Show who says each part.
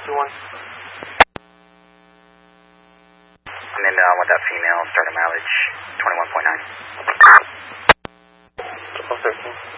Speaker 1: 21.
Speaker 2: I'm in with that female, starting mileage 21.9.
Speaker 1: Triple 13.